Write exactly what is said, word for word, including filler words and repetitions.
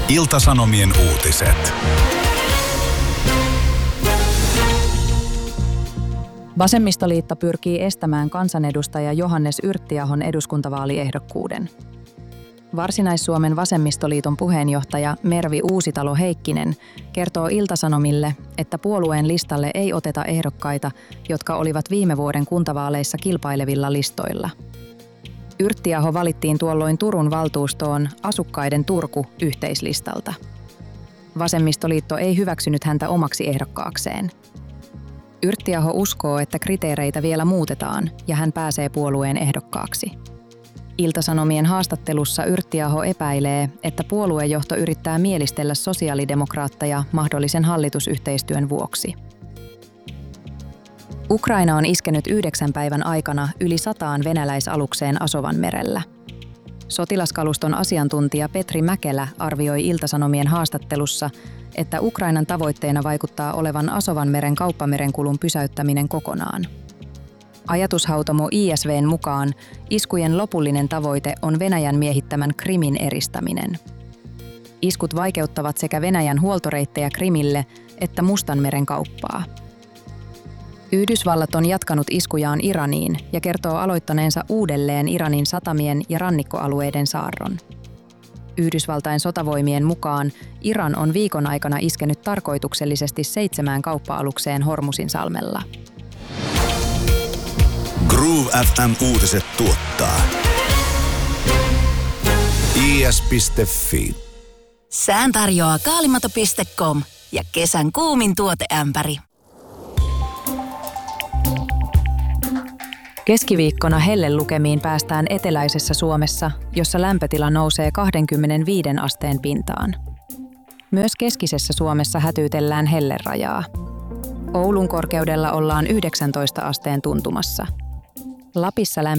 Ilta-Sanomien uutiset. Vasemmistoliitto pyrkii estämään kansanedustaja Johannes Yrttiahon eduskuntavaaliehdokkuuden. Varsinais-Suomen vasemmistoliiton puheenjohtaja Mervi Uusitalo-Heikkinen kertoo Ilta-Sanomille, että puolueen listalle ei oteta ehdokkaita, jotka olivat viime vuoden kuntavaaleissa kilpailevilla listoilla. Yrttiaho valittiin tuolloin Turun valtuustoon Asukkaiden Turku -yhteislistalta. Vasemmistoliitto ei hyväksynyt häntä omaksi ehdokkaakseen. Yrttiaho uskoo, että kriteereitä vielä muutetaan ja hän pääsee puolueen ehdokkaaksi. Ilta-Sanomien haastattelussa Yrttiaho epäilee, että puoluejohto yrittää mielistellä sosiaalidemokraatteja mahdollisen hallitusyhteistyön vuoksi. Ukraina on iskenyt yhdeksän päivän aikana yli sataan venäläisalukseen Asovanmerellä. Sotilaskaluston asiantuntija Petri Mäkelä arvioi Ilta-Sanomien haastattelussa, että Ukrainan tavoitteena vaikuttaa olevan Asovanmeren kauppamerenkulun pysäyttäminen kokonaan. Ajatushautomo I S V:n mukaan iskujen lopullinen tavoite on Venäjän miehittämän Krimin eristäminen. Iskut vaikeuttavat sekä Venäjän huoltoreittejä Krimille että Mustanmeren kauppaa. Yhdysvallat on jatkanut iskujaan Iraniin ja kertoo aloittaneensa uudelleen Iranin satamien ja rannikkoalueiden saarron. Yhdysvaltain sotavoimien mukaan Iran on viikon aikana iskenyt tarkoituksellisesti seitsemään kauppa-alukseen Hormusin-salmella. Groove F M-uutiset tuottaa I S piste F I. Sään tarjoaa kaalimato piste com ja kesän kuumin tuoteämpäri. Keskiviikkona hellelukemiin päästään eteläisessä Suomessa, jossa lämpötila nousee kaksikymmentäviisi asteen pintaan. Myös keskisessä Suomessa hätyytellään hellerajaa. Oulun korkeudella ollaan yhdeksäntoista asteen tuntumassa. Lapissa lämpötila